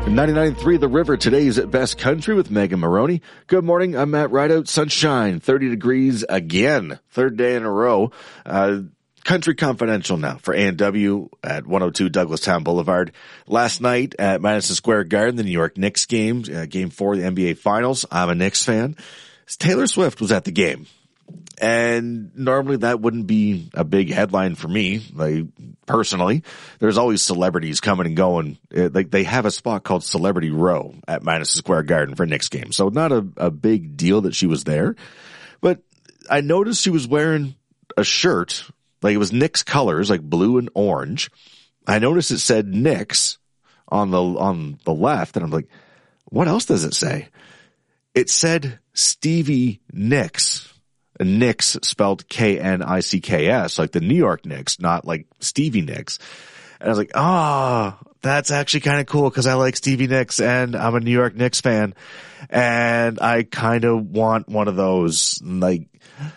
99.3 The River, today's Best Country with Megan Maroney. Good morning, I'm Matt Rideout. Sunshine, 30 degrees again, third day in a row. Country Confidential now for A&W at 102 Douglastown Boulevard. Last night at Madison Square Garden, the New York Knicks game, game 4 of the NBA Finals. I'm a Knicks fan. Taylor Swift was at the game. And normally that wouldn't be a big headline for me, like personally. There's always celebrities coming and going. Like they have a spot called Celebrity Row at Madison Square Garden for Knicks games. So not a big deal that she was there. But I noticed she was wearing a shirt, like it was Knicks colors, like blue and orange. I noticed it said Knicks on the left, and I'm like, what else does it say? It said Stevie Nicks. Knicks spelled K-N-I-C-K-S, like the New York Knicks, not like Stevie Nicks. And I was like, that's actually kind of cool because I like Stevie Nicks and I'm a New York Knicks fan. And I kind of want one of those. Like,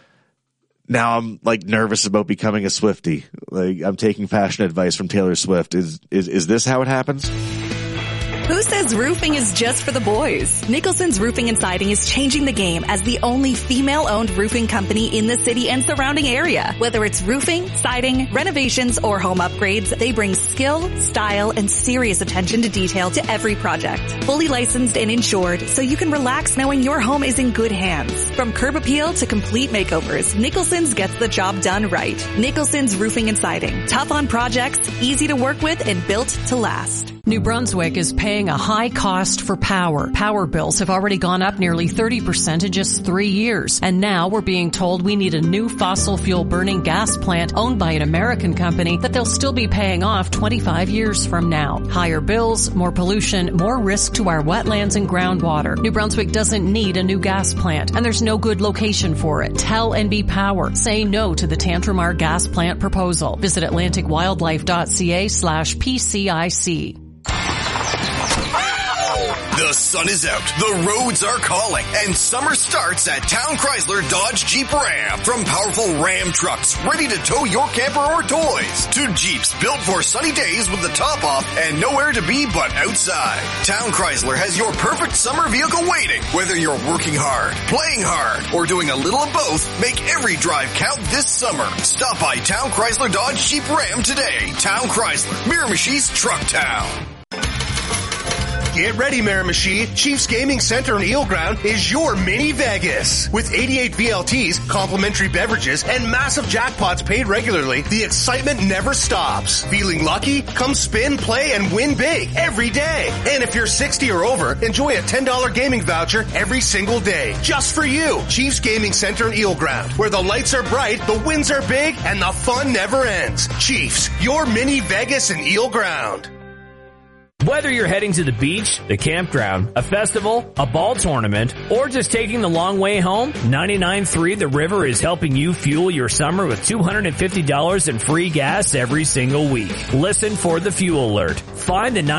now I'm like nervous about becoming a Swiftie. Like, I'm taking fashion advice from Taylor Swift. Is this how it happens? Who says roofing is just for the boys? Nicholson's Roofing and Siding is changing the game as the only female-owned roofing company in the city and surrounding area. Whether it's roofing, siding, renovations, or home upgrades, they bring skill, style, and serious attention to detail to every project. Fully licensed and insured, so you can relax knowing your home is in good hands. From curb appeal to complete makeovers, Nicholson's gets the job done right. Nicholson's Roofing and Siding. Tough on projects, easy to work with, and built to last. New Brunswick is paying a high cost for power. Power bills have already gone up nearly 30% in just 3 years. And now we're being told we need a new fossil fuel burning gas plant owned by an American company that they'll still be paying off 25 years from now. Higher bills, more pollution, more risk to our wetlands and groundwater. New Brunswick doesn't need a new gas plant, and there's no good location for it. Tell NB Power. Say no to the Tantramar gas plant proposal. Visit atlanticwildlife.ca/PCIC. The sun is out, the roads are calling, and summer starts at Town Chrysler Dodge Jeep Ram. From powerful Ram trucks ready to tow your camper or toys, to Jeeps built for sunny days with the top off and nowhere to be but outside. Town Chrysler has your perfect summer vehicle waiting. Whether you're working hard, playing hard, or doing a little of both, make every drive count this summer. Stop by Town Chrysler Dodge Jeep Ram today. Town Chrysler, Miramichi's Truck Town. Get ready, Miramichi. Chiefs Gaming Center in Eel Ground is your mini Vegas. With 88 VLTs, complimentary beverages, and massive jackpots paid regularly, the excitement never stops. Feeling lucky? Come spin, play, and win big every day. And if you're 60 or over, enjoy a $10 gaming voucher every single day. Just for you. Chiefs Gaming Center in Eel Ground, where the lights are bright, the wins are big, and the fun never ends. Chiefs, your mini Vegas in Eel Ground. Whether you're heading to the beach, the campground, a festival, a ball tournament, or just taking the long way home, 99.3 The River is helping you fuel your summer with $250 in free gas every single week. Listen for the fuel alert. Find the